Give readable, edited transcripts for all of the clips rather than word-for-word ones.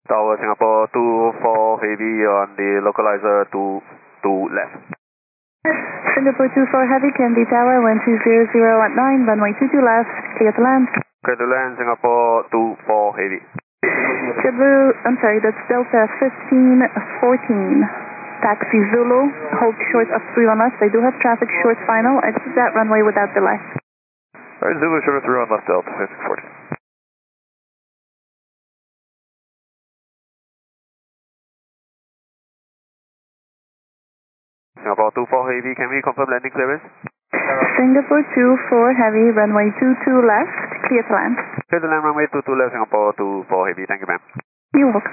Tower Singapore 24 Heavy on the localizer to left. Singapore 24 Heavy, Kennedy Tower 1200 at 9, runway 22 left, clear to land. Clear to land, Singapore 24 Heavy. That's Delta 1514. Taxi Zulu, hold short of 31 left. I do have traffic short final. Exit that runway without delay. Alright, Zulu short of 31 left, Delta 1514. Singapore 24 Heavy, can we confirm landing clearance? Singapore 24 Heavy, runway 22 left, clear to land. Clear to land, runway 22 left, Singapore 24 Heavy. Thank you, ma'am. You're welcome.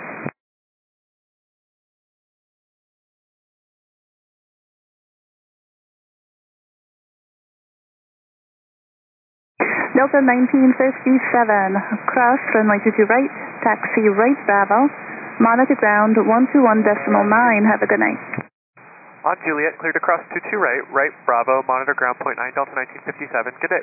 Delta 1957, cross runway 22 right, taxi right Bravo, monitor ground 121.9, have a good night. On Juliet, clear to cross 22 right, right Bravo, monitor ground point 9 Delta 1957, good day.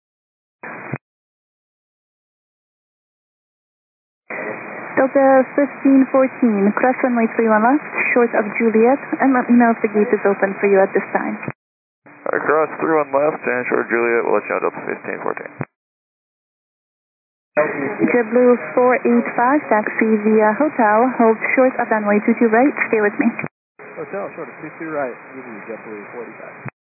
Delta 1514, cross runway 31 left, short of Juliet, and let me know if the gate is open for you at this time. Alright, cross 31 left and short of Juliet, we'll let you know Delta 1514. JetBlue 485, taxi via hotel, hold short of runway 22 right, stay with me. Hotel, short of 22 right, JetBlue 485.